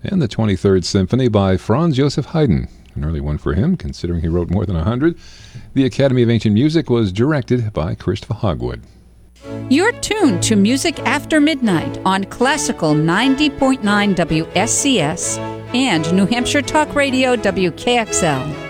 And the 23rd Symphony by Franz Joseph Haydn, an early one for him, considering he wrote more than 100. The Academy of Ancient Music was directed by Christopher Hogwood. You're tuned to Music After Midnight on Classical 90.9 WSCS and New Hampshire Talk Radio WKXL.